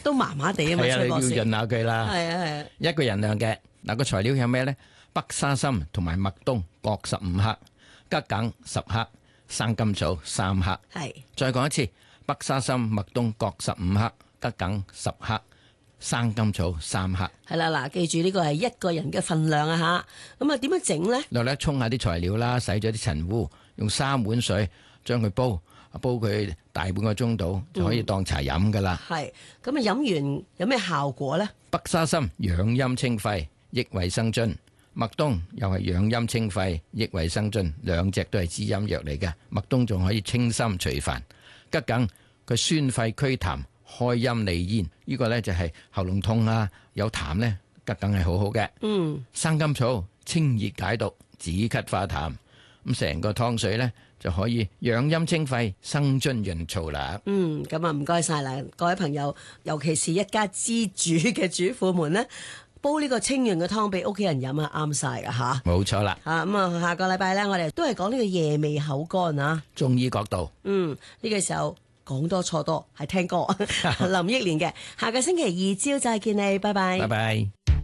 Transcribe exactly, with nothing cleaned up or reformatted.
都麻麻地啊嘛。 係啊，你要崔博士潤下佢啦。 係啊係啊， 一個人量嘅嗱，個材料有咩呢？北沙參同埋麥冬各十五克，桔梗十克，生甘草三克。 係再講一次，北沙參、麥冬各十五克，桔梗十克，生甘草三克。 係啦，嗱，記住呢個係一個人嘅份量啊吓。咁啊，點樣整呢？ 落嚟沖下啲材料啦，洗咗啲塵污，用三碗水將佢煲，煲佢大半個鐘度就可以當茶飲噶啦。 係咁啊，飲完有咩效果呢？ 北沙參養陰清肺，益胃生津；麥冬又係養陰清肺、益胃生津，兩隻都係滋陰藥嚟嘅。麥冬仲可以清心除煩，桔梗佢宣肺驅痰、開陰利咽，呢、這個呢就係喉嚨痛啊有痰呢，桔梗係好好嘅。 嗯， 生甘草清熱解毒、止咳化痰，咁成個湯水呢就可以養陰清肺、生津潤燥啦。 嗯，咁啊唔該晒啦，各位朋友，尤其是一家之主嘅主婦們呢，煲呢個清潤嘅湯俾屋企人飲啊，啱晒噶吓。 冇錯啦， 啊咁啊，下個禮拜呢，我哋都係講呢個夜味口乾啊。 中醫角度。 嗯，呢、這個時候講多錯多，係聽歌。林憶蓮嘅，下個星期二朝再見你，拜拜。 拜拜。